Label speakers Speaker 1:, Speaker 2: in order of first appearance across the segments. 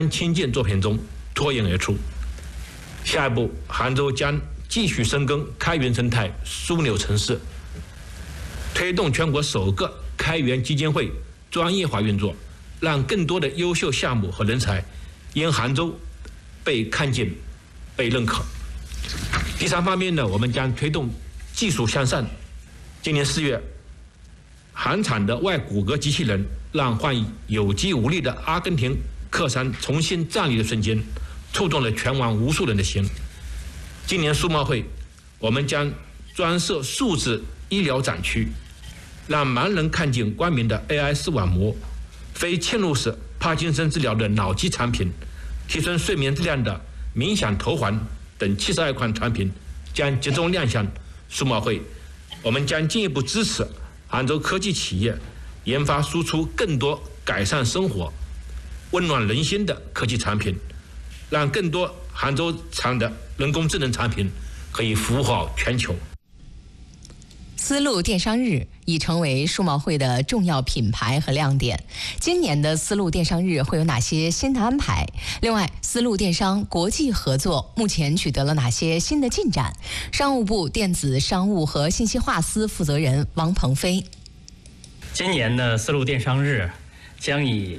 Speaker 1: 亲建作品中脱颖而出。下一步，杭州将继续深耕开源生态枢纽城市，推动全国首个开源基金会专业化运作，让更多的优秀项目和人才因杭州被看见、被认可。第三方面呢，我们将推动技术向善。今年4月，韩产的外骨骼机器人让患有肌无力的阿根廷客商重新站立的瞬间，触动了全网无数人的心。今年数贸会，我们将专设数字医疗展区，让盲人看见光明的 AI 视网膜、非嵌入式帕金森治疗的脑机产品、提升睡眠质量的冥想头环等72款产品将集中亮相数贸会。我们将进一步支持杭州科技企业研发输出更多改善生活、温暖人心的科技产品，让更多杭州产的人工智能产品可以服务好全球。
Speaker 2: 丝路电商日已成为数贸会的重要品牌和亮点。今年的丝路电商日会有哪些新的安排？另外，丝路电商国际合作目前取得了哪些新的进展？商务部电子商务和信息化司负责人王鹏飞。
Speaker 3: 今年的丝路电商日将以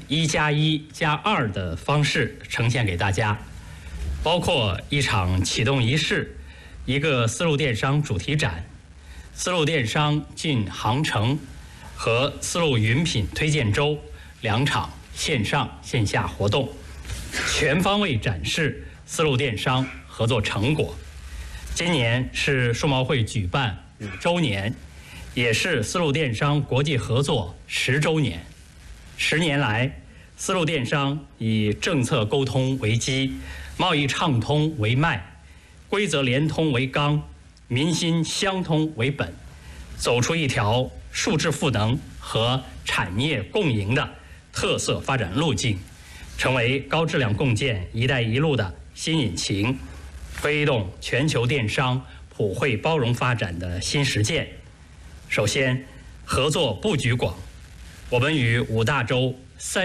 Speaker 3: 1+1+2的方式呈现给大家，包括一场启动仪式、一个丝路电商主题展、丝路电商进航程和丝路云品推荐周2场线上线下活动，全方位展示丝路电商合作成果。今年是数贸会举办5周年，也是丝路电商国际合作10周年。10年来，丝路电商以政策沟通为基，贸易畅通为脉，规则联通为纲，民心相通为本，走出一条数字赋能和产业共赢的特色发展路径，成为高质量共建“一带一路”的新引擎，推动全球电商普惠包容发展的新实践。首先，合作布局广，我们与5大洲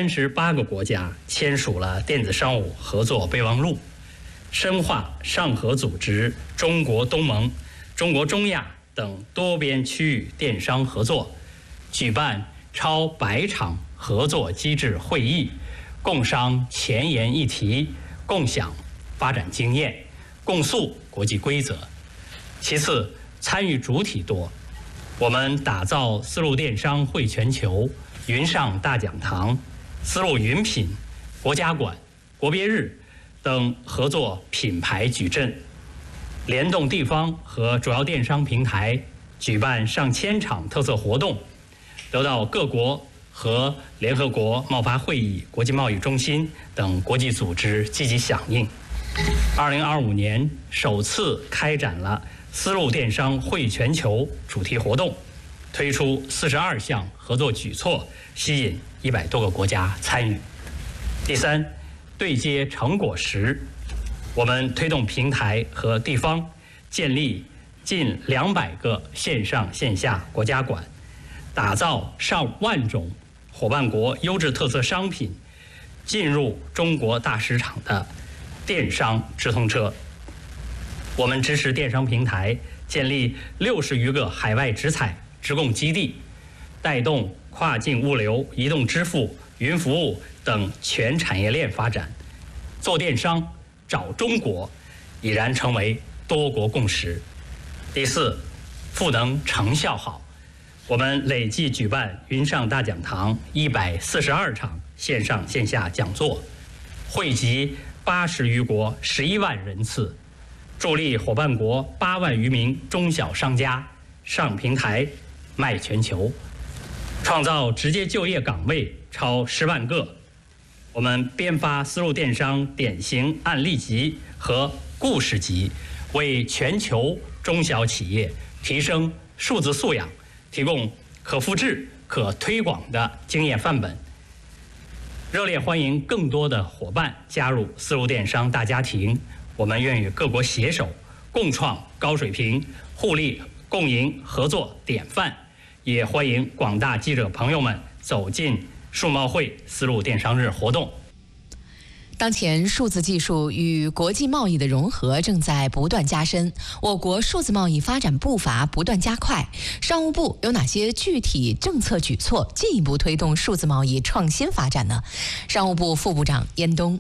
Speaker 3: 38个国家签署了电子商务合作备忘录，深化上合组织、中国东盟、中国中亚等多边区域电商合作，举办超100场合作机制会议，共商前沿议题，共享发展经验，共塑国际规则。其次，参与主体多，我们打造丝路电商汇全球、云上大讲堂、丝路云品、国家馆、国别日等合作品牌矩阵，联动地方和主要电商平台，举办上千场特色活动，得到各国和联合国贸发会议、国际贸易中心等国际组织积极响应。2025年首次开展了丝路电商汇全球主题活动，推出42项合作举措，吸引100多个国家参与。第三，对接成果实，我们推动平台和地方建立近200个线上线下国家馆，打造上万种伙伴国优质特色商品进入中国大市场的电商直通车。我们支持电商平台建立60余个海外直采直供基地，带动跨境物流、移动支付、云服务等全产业链发展。做电商找中国已然成为多国共识。第四，赋能成效好，我们累计举办云上大讲堂142场线上线下讲座，汇集80余国11万人次，助力伙伴国8万余名中小商家上平台卖全球，创造直接就业岗位超10万个。我们编发丝路电商典型案例集和故事集，为全球中小企业提升数字素养提供可复制、可推广的经验范本。热烈欢迎更多的伙伴加入丝路电商大家庭，我们愿与各国携手，共创高水平、互利共赢合作典范。也欢迎广大记者朋友们走进数贸会丝路电商日活动。
Speaker 2: 当前，数字技术与国际贸易的融合正在不断加深，我国数字贸易发展步伐不断加快。商务部有哪些具体政策举措，进一步推动数字贸易创新发展呢？商务部副部长燕东。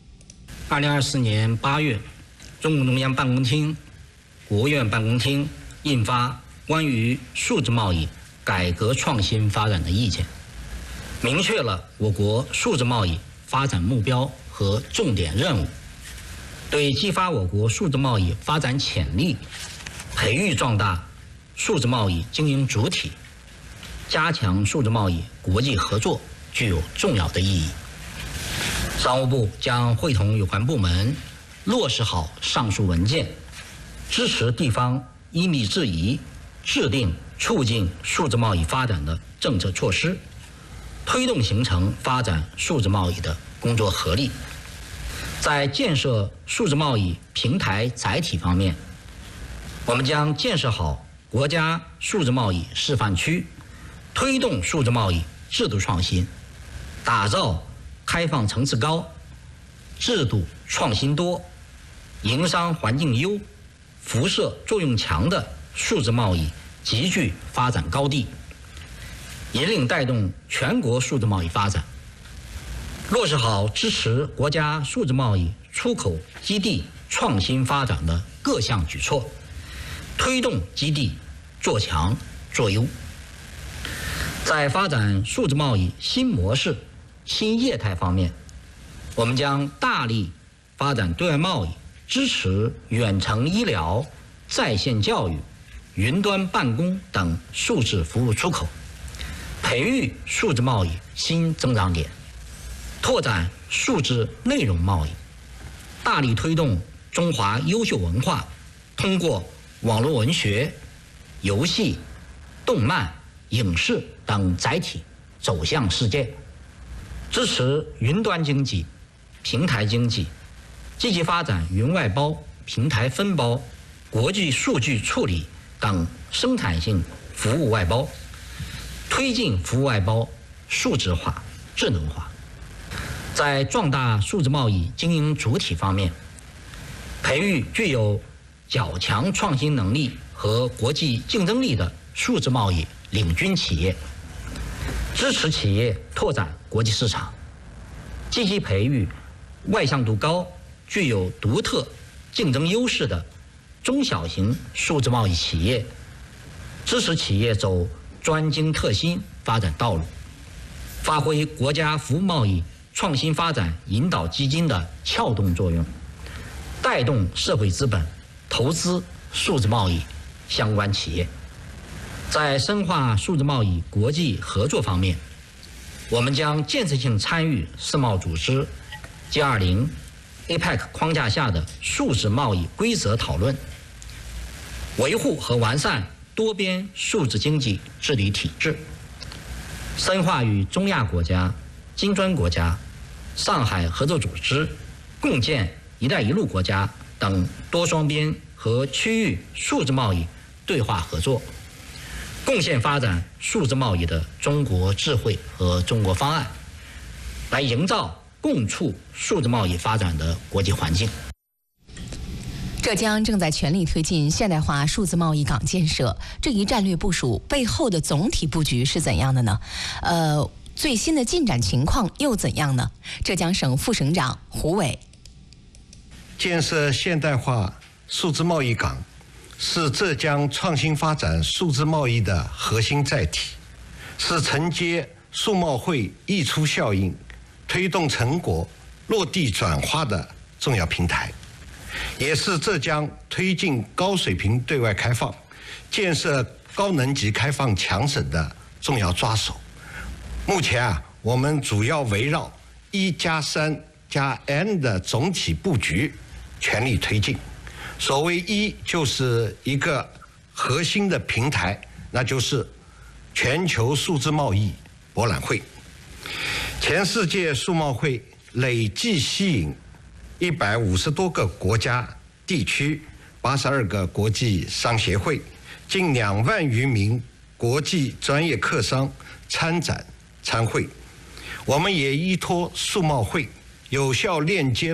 Speaker 4: 2024年8月，中共中央办公厅、国务院办公厅印发《关于数字贸易改革创新发展的意见》，明确了我国数字贸易发展目标和重点任务，对激发我国数字贸易发展潜力、培育壮大数字贸易经营主体、加强数字贸易国际合作具有重要的意义。商务部将会同有关部门落实好上述文件，支持地方因地制宜制定促进数字贸易发展的政策措施，推动形成发展数字贸易的工作合力。在建设数字贸易平台载体方面，我们将建设好国家数字贸易示范区，推动数字贸易制度创新，打造开放层次高、制度创新多、营商环境优、辐射作用强的数字贸易集聚发展高地，引领带动全国数字贸易发展。落实好支持国家数字贸易出口基地创新发展的各项举措，推动基地做强做优。在发展数字贸易新模式、新业态方面，我们将大力发展对外贸易，支持远程医疗、在线教育、云端办公等数字服务出口，培育数字贸易新增长点，拓展数字内容贸易，大力推动中华优秀文化通过网络文学、游戏、动漫、影视等载体走向世界，支持云端经济、平台经济，积极发展云外包、平台分包、国际数据处理等生产性服务外包，推进服务外包数字化、智能化。在壮大数字贸易经营主体方面，培育具有较强创新能力和国际竞争力的数字贸易领军企业，支持企业拓展国际市场，积极培育外向度高、具有独特竞争优势的中小型数字贸易企业，支持企业走专精特新发展道路，发挥国家服务贸易创新发展引导基金的撬动作用，带动社会资本投资数字贸易相关企业。在深化数字贸易国际合作方面，我们将建设性参与世贸组织 G20、APEC 框架下的数字贸易规则讨论，维护和完善多边数字经济治理体制，深化与中亚国家、金砖国家、上海合作组织、共建“一带一路”国家等多双边和区域数字贸易对话合作，贡献发展数字贸易的中国智慧和中国方案，来营造共促数字贸易发展的国际环境。
Speaker 2: 浙江正在全力推进现代化数字贸易港建设，这一战略部署背后的总体布局是怎样的呢？最新的进展情况又怎样呢？浙江省副省长胡伟。
Speaker 5: 建设现代化数字贸易港是浙江创新发展数字贸易的核心载体，是承接数贸会溢出效应、推动成果落地转化的重要平台，也是浙江推进高水平对外开放、建设高能级开放强省的重要抓手。目前我们主要围绕1+3+N 的总体布局全力推进。所谓一，就是一个核心的平台，那就是全球数字贸易博览会。前4届数贸会累计吸引150多个国家地区、82个国际商协会、近2万余名国际专业客商参展参会。我们也依托数贸会有效链接